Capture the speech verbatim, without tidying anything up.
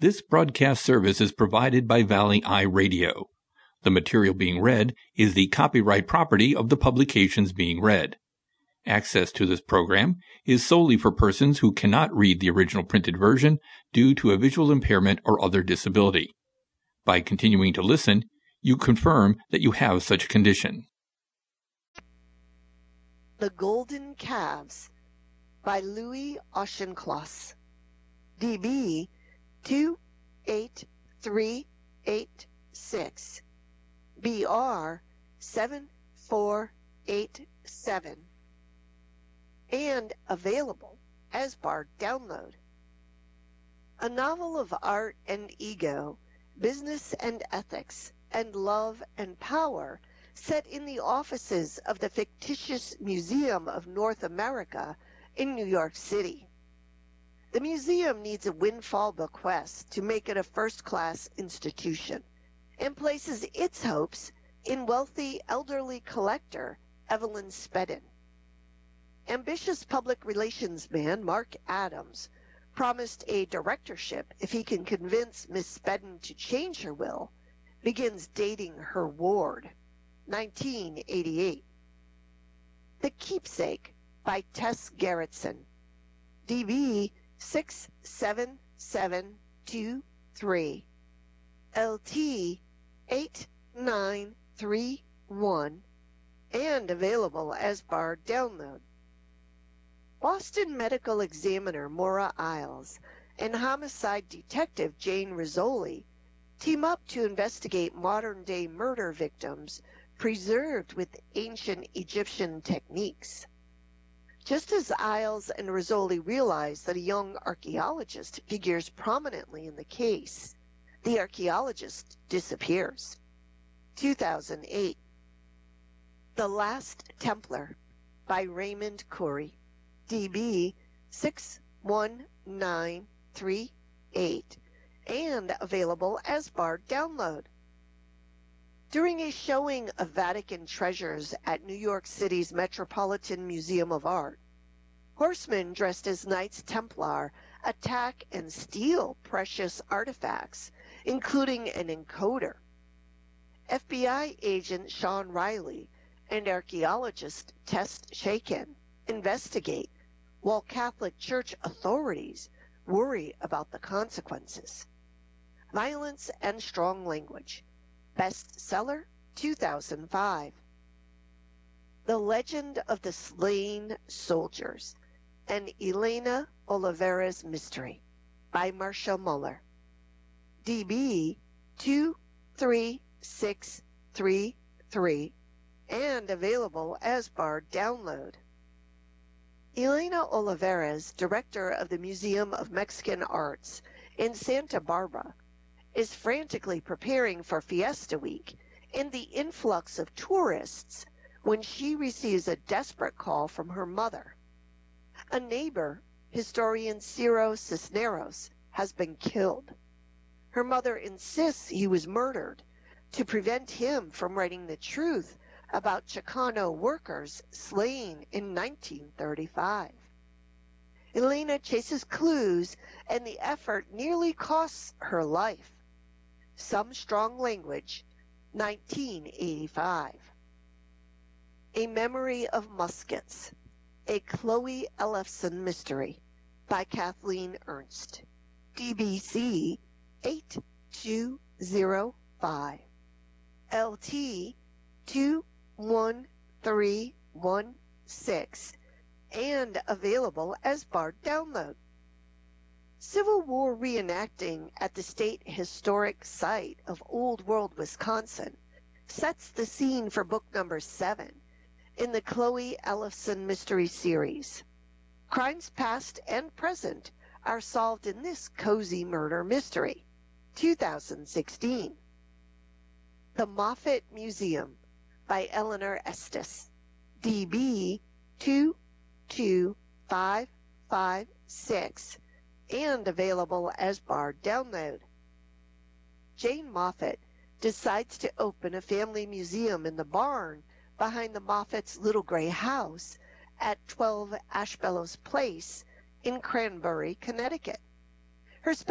This broadcast service is provided by Valley Eye Radio. The material being read is the copyright property of the publications being read. Access to this program is solely for persons who cannot read the original printed version due to a visual impairment or other disability. By continuing to listen, you confirm that you have such a condition. The Golden Calves by Louis Auchincloss, D B two eight three eight six, B R seven four eight seven, and available as Bard download. A novel of art and ego, business and ethics, and love and power set in the offices of the fictitious Museum of North America in New York City. The museum needs a windfall bequest to make it a first-class institution and places its hopes in wealthy elderly collector Evelyn Spedden. Ambitious public relations man Mark Adams promised a directorship if he can convince Miss Spedden to change her will, begins dating her ward. nineteen eighty-eight. The Keepsake by Tess Gerritsen, D B six seven seven two three, L T eight nine three one, and available as Bard download. Boston Medical Examiner Maura Isles and homicide detective Jane Rizzoli team up to investigate modern-day murder victims preserved with ancient Egyptian techniques. Just as Isles and Rizzoli realize that a young archaeologist figures prominently in the case, the archaeologist disappears. two thousand eight. The Last Templar by Raymond Corey, D B six one nine three eight, and available as Bard download. During a showing of Vatican treasures at New York City's Metropolitan Museum of Art, horsemen dressed as Knights Templar attack and steal precious artifacts, including an encoder. F B I agent Sean Riley and archaeologist Tess Shakin investigate, while Catholic Church authorities worry about the consequences. Violence and Strong Language, bestseller, two thousand five. The Legend of the Slain Soldiers, an Elena Olivares mystery, by Marcia Muller, D B two three six three three, and available as Bard download. Elena Olivares, director of the Museum of Mexican Arts in Santa Barbara, is frantically preparing for Fiesta Week and the influx of tourists when she receives a desperate call from her mother. A neighbor, historian Ciro Cisneros, has been killed. Her mother insists he was murdered to prevent him from writing the truth about Chicano workers slain in nineteen thirty-five. Elena chases clues, and the effort nearly costs her life. Some Strong Language, nineteen eighty-five. A Memory of Muskets, a Chloe Ellefson mystery, by Kathleen Ernst, D B C eight two zero five, L T two one three one six, and available as Bard download. Civil War reenacting at the State Historic Site of Old World, Wisconsin, sets the scene for book number seven in the Chloe Ellefson mystery series. Crimes past and present are solved in this cozy murder mystery, two thousand sixteen. The Moffat Museum by Eleanor Estes, D B two two five five six, and available as Bard download. Jane Moffat decides to open a family museum in the barn behind the Moffat's little gray house at twelve Ashbellows Place in Cranbury, Connecticut.